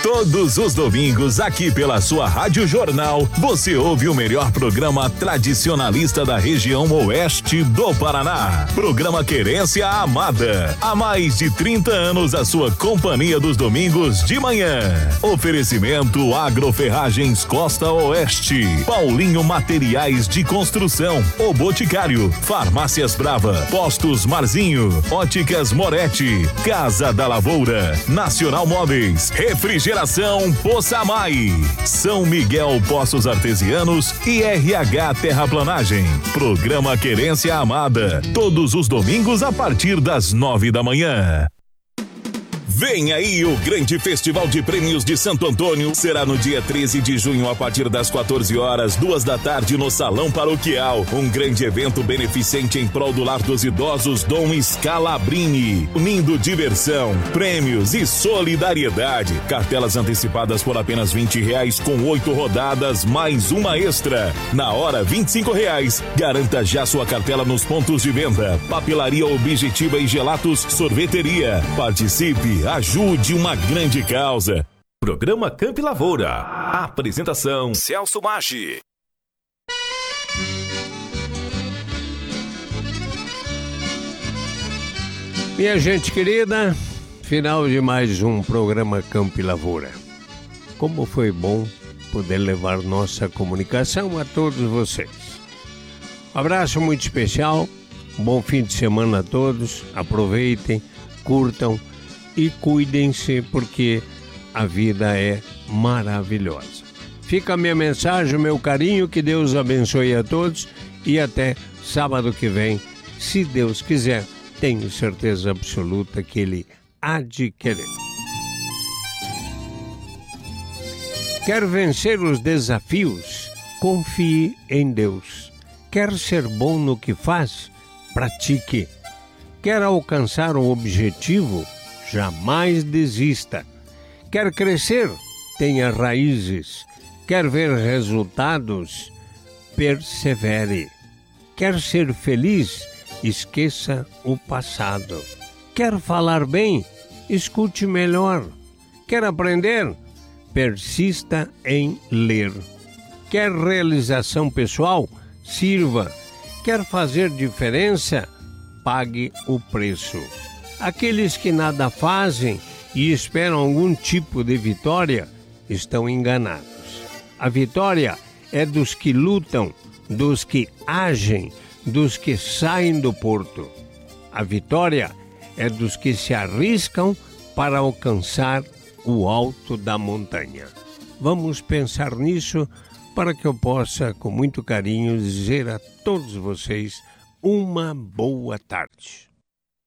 Todos os domingos, aqui pela sua Rádio Jornal, você ouve o melhor programa tradicionalista da região oeste do Paraná. Programa Querência Amada. Há mais de 30 anos, a sua companhia dos domingos de manhã. Oferecimento Agroferragens Costa Oeste. Paulinho Materiais de Construção. O Boticário. Farmácias Brava. Postos Marzinho. Óticas Moretti. Casa da Lavoura. Nacional Móveis. Refrigeração Poçamai, São Miguel Poços Artesianos e RH Terraplanagem. Programa Querência Amada, todos os domingos a partir das 9 da manhã. Vem aí o grande Festival de Prêmios de Santo Antônio. Será no dia 13 de junho, a partir das 14 horas, 2 da tarde, no Salão Paroquial. Um grande evento beneficente em prol do Lar dos Idosos Dom Scalabrini. Unindo diversão, prêmios e solidariedade. Cartelas antecipadas por apenas R$20, com 8 rodadas, mais uma extra. Na hora, R$25. Garanta já sua cartela nos pontos de venda. Papelaria Objetiva e Gelatos Sorveteria. Participe. Ajude uma grande causa. Programa Campo e Lavoura. Apresentação: Celso Maggi. Minha gente querida, final de mais um programa Campo e Lavoura. Como foi bom poder levar nossa comunicação a todos vocês. Um abraço muito especial, um bom fim de semana a todos. Aproveitem, curtam e cuidem-se, porque a vida é maravilhosa. Fica a minha mensagem, o meu carinho, que Deus abençoe a todos e até sábado que vem, se Deus quiser. Tenho certeza absoluta que Ele há de querer. Quer vencer os desafios? Confie em Deus. Quer ser bom no que faz? Pratique. Quer alcançar um objetivo? Jamais desista. Quer crescer? Tenha raízes. Quer ver resultados? Persevere. Quer ser feliz? Esqueça o passado. Quer falar bem? Escute melhor. Quer aprender? Persista em ler. Quer realização pessoal? Sirva. Quer fazer diferença? Pague o preço. Aqueles que nada fazem e esperam algum tipo de vitória estão enganados. A vitória é dos que lutam, dos que agem, dos que saem do porto. A vitória é dos que se arriscam para alcançar o alto da montanha. Vamos pensar nisso para que eu possa, com muito carinho, dizer a todos vocês uma boa tarde.